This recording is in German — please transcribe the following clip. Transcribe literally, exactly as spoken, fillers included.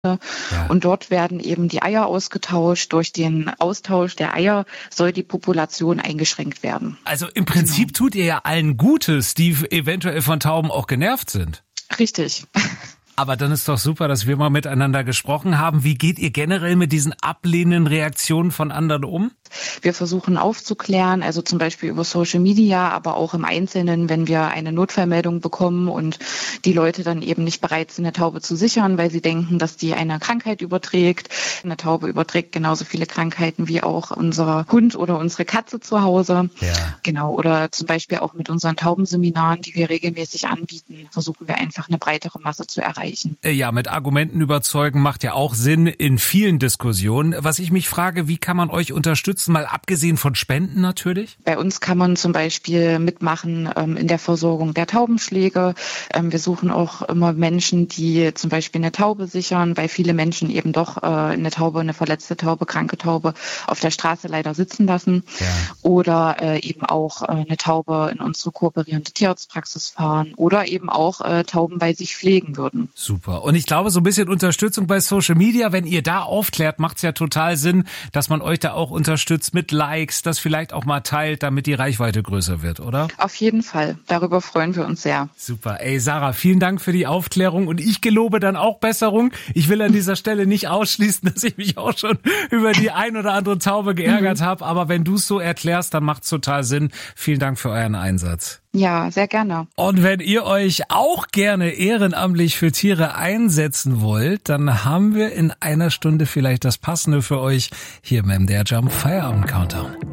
Ja. Und dort werden eben die Eier ausgetauscht. Durch den Austausch der Eier soll die Population eingeschränkt werden. Also im Prinzip genau. Tut ihr ja allen Gutes, die eventuell von Tauben auch genervt sind. Richtig. Aber dann ist doch super, dass wir mal miteinander gesprochen haben. Wie geht ihr generell mit diesen ablehnenden Reaktionen von anderen um? Wir versuchen aufzuklären, also zum Beispiel über Social Media, aber auch im Einzelnen, wenn wir eine Notfallmeldung bekommen und die Leute dann eben nicht bereit sind, eine Taube zu sichern, weil sie denken, dass die eine Krankheit überträgt. Eine Taube überträgt genauso viele Krankheiten wie auch unser Hund oder unsere Katze zu Hause. Ja. Genau. Oder zum Beispiel auch mit unseren Taubenseminaren, die wir regelmäßig anbieten, versuchen wir einfach eine breitere Masse zu erreichen. Ja, mit Argumenten überzeugen macht ja auch Sinn in vielen Diskussionen. Was ich mich frage, wie kann man euch unterstützen? Mal abgesehen von Spenden natürlich? Bei uns kann man zum Beispiel mitmachen ähm, in der Versorgung der Taubenschläge. Ähm, wir suchen auch immer Menschen, die zum Beispiel eine Taube sichern, weil viele Menschen eben doch äh, eine Taube, eine verletzte Taube, kranke Taube auf der Straße leider sitzen lassen. Ja. Oder äh, eben auch äh, eine Taube in unsere kooperierende Tierarztpraxis fahren oder eben auch äh, Tauben bei sich pflegen würden. Super. Und ich glaube, so ein bisschen Unterstützung bei Social Media, wenn ihr da aufklärt, macht es ja total Sinn, dass man euch da auch unterstützt mit Likes, das vielleicht auch mal teilt, damit die Reichweite größer wird, oder? Auf jeden Fall. Darüber freuen wir uns sehr. Super. Ey, Sarah, vielen Dank für die Aufklärung und ich gelobe dann auch Besserung. Ich will an dieser Stelle nicht ausschließen, dass ich mich auch schon über die ein oder andere Taube geärgert mhm. habe, aber wenn du es so erklärst, dann macht es total Sinn. Vielen Dank für euren Einsatz. Ja, sehr gerne. Und wenn ihr euch auch gerne ehrenamtlich für Tiere einsetzen wollt, dann haben wir in einer Stunde vielleicht das Passende für euch hier im M D R Jump Feierabend Countdown.